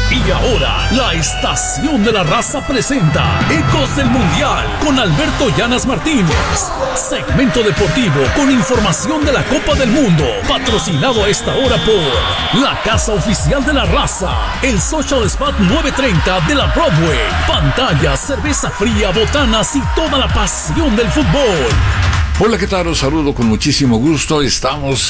Y ahora, la Estación de la Raza presenta Ecos del Mundial con Alberto Llanas Martínez. Segmento deportivo con información de la Copa del Mundo. Patrocinado a esta hora por la Casa Oficial de la Raza, el Social Spot 930 de la Broadway. Pantallas, cerveza fría, botanas y toda la pasión del fútbol. Hola, ¿qué tal? Os saludo con muchísimo gusto. Estamos